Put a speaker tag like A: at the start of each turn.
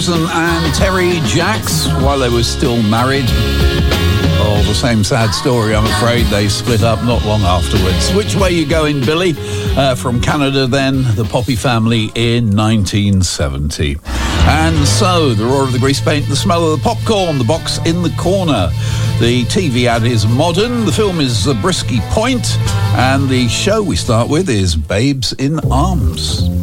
A: And Terry Jacks, while they were still married. Oh, the same sad story, I'm afraid. They split up not long afterwards. Which way you going, Billy? From Canada then, the Poppy Family in 1970. And so, the roar of the grease paint, the smell of the popcorn, the box in the corner. The TV ad is modern, the film is Zabriskie Point, and the show we start with is Babes in Arms.